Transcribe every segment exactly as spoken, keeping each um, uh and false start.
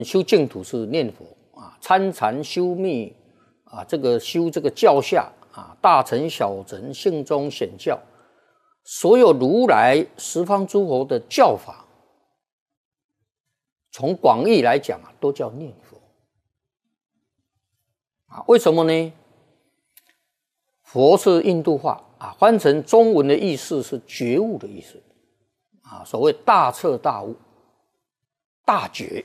修净土是念佛啊，参禅修密啊，这个修这个教下啊，大乘小乘性中显教，所有如来十方诸佛的教法，从广义来讲啊，都叫念佛啊。为什么呢？佛是印度话啊，翻成中文的意思是觉悟的意思啊，所谓大彻大悟、大觉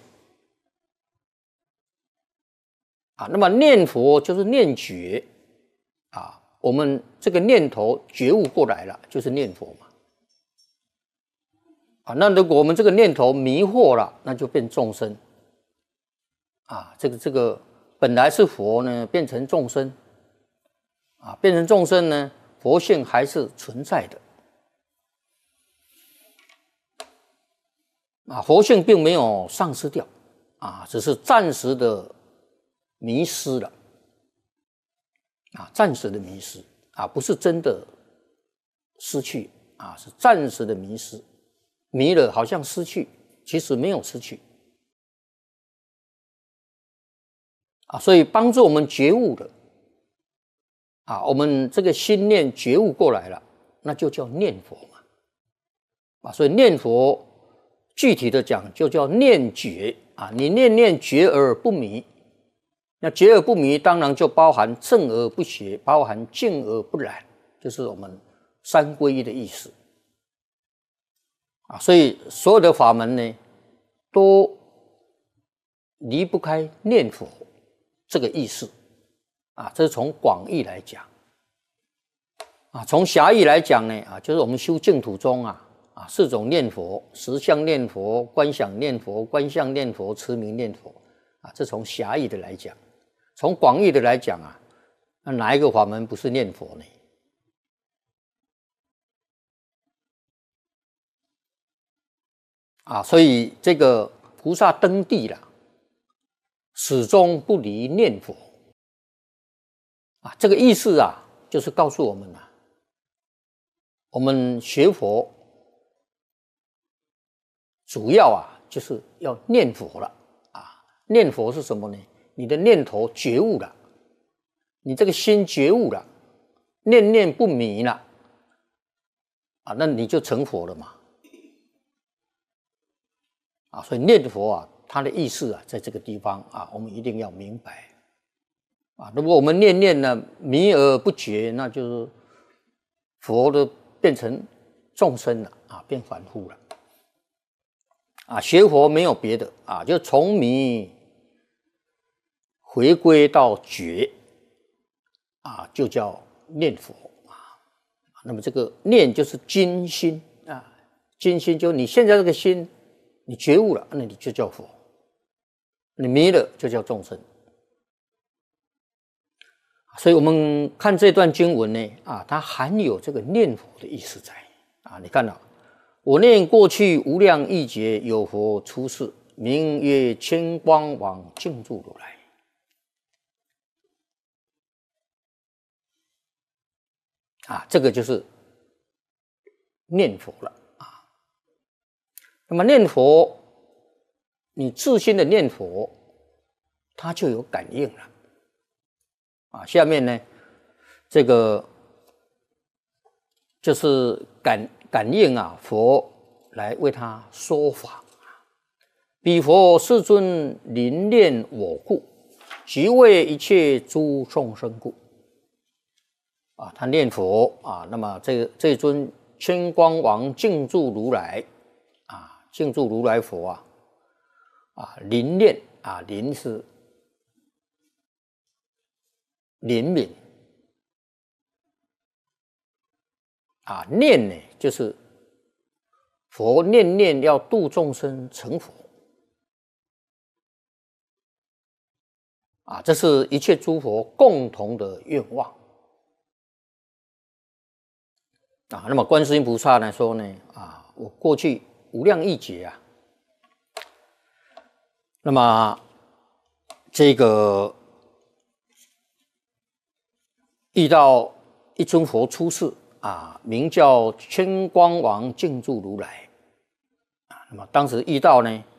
啊。那么念佛就是念觉啊，我们这个念头觉悟过来了，就是念佛嘛。啊，那如果我们这个念头迷惑了，那就变众生啊。这个这个本来是佛呢，变成众生啊，变成众生呢，佛性还是存在的啊，佛性并没有丧失掉啊，只是暂时的迷失了啊，暂时的迷失啊，不是真的失去啊，是暂时的迷失。迷了好像失去，其实没有失去啊，所以帮助我们觉悟的啊，我们这个心念觉悟过来了，那就叫念佛嘛啊，所以念佛具体的讲就叫念觉啊，你念念觉而不迷，那觉而不迷当然就包含正而不邪，包含净而不染，就是我们三皈依的意思啊，所以所有的法门呢，都离不开念佛这个意思啊。这是从广义来讲啊，从狭义来讲呢啊，就是我们修净土中啊啊四种念佛：实相念佛、观想念佛、观相念佛、持名念佛啊。这从狭义的来讲，从广义的来讲啊，那哪一个法门不是念佛呢？啊，所以这个菩萨登地了，始终不离念佛啊。这个意思啊，就是告诉我们啊，我们学佛主要啊，就是要念佛了啊。念佛是什么呢？你的念头觉悟了，你这个心觉悟了，念念不迷了啊，那你就成佛了嘛。啊，所以念佛啊，它的意思啊，在这个地方啊，我们一定要明白啊。如果我们念念呢迷而不觉，那就是佛的变成众生了啊，变凡夫了啊。学佛没有别的啊，就从迷回归到觉啊，就叫念佛啊。那么这个念就是精心啊，精心就你现在这个心。你觉悟了，那你就叫佛；你迷了，就叫众生。所以，我们看这段经文呢，啊，它含有这个念佛的意思在啊。你看到、啊，我念过去无量亿劫有佛出世，名曰千光王净住如来。啊，这个就是念佛了。那么念佛，你自心的念佛，它就有感应了啊。下面呢，这个就是感感应啊，佛来为他说法。彼佛世尊临念我故，即为一切诸众生故。啊，他念佛啊，那么这这尊千光王净住如来。净住如来佛啊，啊，临念啊，临是怜悯啊，念呢就是佛念念要度众生成佛啊，这是一切诸佛共同的愿望啊。那么观世音菩萨来说呢，啊，我过去。无量亿劫啊，那么这个遇到一尊佛出世啊，名叫千光王净住如来啊。那么当时遇到呢，